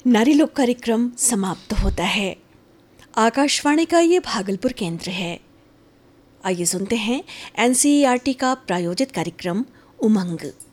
नारी लोक कार्यक्रम समाप्त होता है। आकाशवाणी का ये भागलपुर केंद्र है। आइए सुनते हैं एनसीईआरटी का प्रायोजित कार्यक्रम उमंग।